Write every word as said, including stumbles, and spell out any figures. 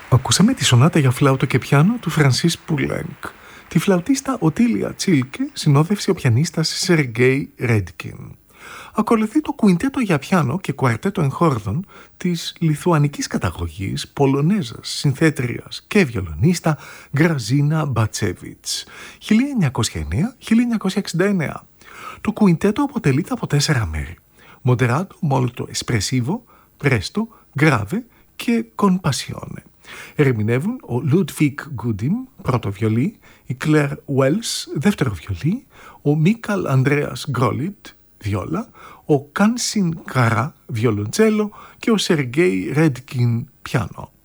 Ακούσαμε τη σονάτα για φλάουτο και πιάνο του Φρανσίς Πουλέγκ. Τη φλαουτίστα Οτίλια Τσίλκε συνόδευσε ο πιανίστας Σεργέι Ρέντκιν. Ακολουθεί το κουιντέτο για πιάνο και κουαρτέτο εγχόρδων της λιθουανικής καταγωγής Πολωνέζας συνθέτριας και βιολονίστα Γκραζίνα Μπατσέβιτς χίλια εννιακόσια εννέα με χίλια εννιακόσια εξήντα εννέα. Το κουιντέτο αποτελείται από τέσσερα μέρη: Moderato, molto espressivo, presto, grave και con passione. Ερμηνεύουν ο Ludwig Gudim, πρώτο βιολί, η Claire Wells, δεύτερο βιολί, ο Μίκαλ Ανδρέας Γκρόλιπτ, βιόλα, ο Κάνσιν Καρά, βιολοντσέλο και ο Σεργέι Ρέντκιν, πιάνο.